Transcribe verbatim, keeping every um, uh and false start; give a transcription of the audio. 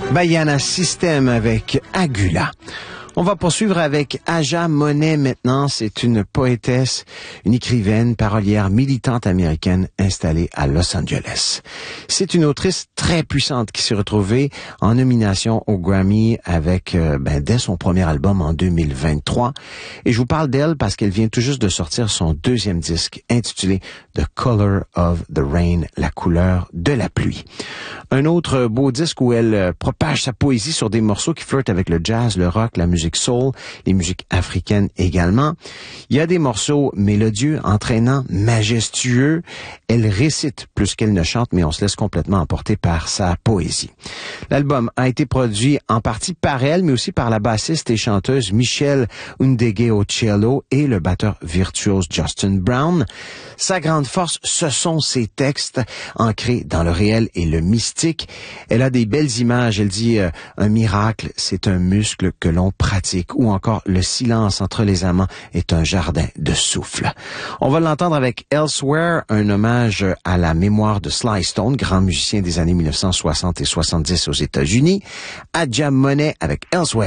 Baiana System avec Agula. On va poursuivre avec Aja Monet maintenant. C'est une poétesse, une écrivaine, parolière, militante américaine installée à Los Angeles. C'est une autrice très puissante qui s'est retrouvée en nomination au Grammy avec, euh, ben, dès son premier album en deux mille vingt-trois. Et je vous parle d'elle parce qu'elle vient tout juste de sortir son deuxième disque intitulé The Color of the Rain, la couleur de la pluie. Un autre beau disque où elle euh, propage sa poésie sur des morceaux qui flirtent avec le jazz, le rock, la musique soul, les musiques africaines également. Il y a des morceaux mélodieux, entraînants, majestueux. Elle récite plus qu'elle ne chante, mais on se laisse complètement emporter par sa poésie. L'album a été produit en partie par elle, mais aussi par la bassiste et chanteuse Michelle Ndegeocello et le batteur virtuose Justin Brown. Sa grande force, ce sont ses textes ancrés dans le réel et le mystique. Elle a des belles images. Elle dit euh, un miracle, c'est un muscle que l'on pratique, ou encore le silence entre les amants est un jardin de souffle. On va l'entendre avec Elsewhere, un hommage à la mémoire de Sly Stone, grand musicien des années mille neuf cent soixante et soixante-dix aux États-Unis. Aja Monet avec Elsewhere.